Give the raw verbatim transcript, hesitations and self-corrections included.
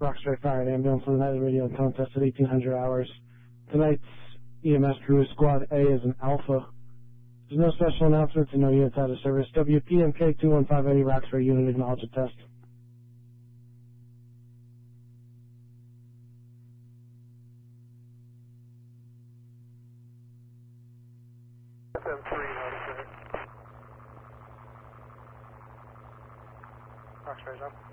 Roxbury Fire and Ambulance on the night of the radio contest at eighteen hundred hours. Tonight's E M S crew, Squad A, is an Alpha. There's no special announcements and no units out of service. W P M K two one five eighty, Roxbury unit, acknowledge the test. F M three, Roxbury's up.